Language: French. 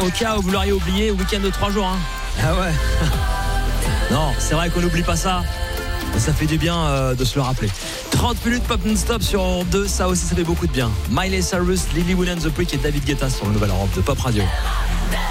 au cas où vous l'auriez oublié, week-end de 3 jours. Ah ouais. Non, c'est vrai qu'on n'oublie pas ça. Mais ça fait du bien de se le rappeler. 30 minutes pop non-stop sur Europe 2, ça aussi ça fait beaucoup de bien. Miley Cyrus, Lily Williams, The Prick et David Guetta sur le nouvel Europe de Pop Radio.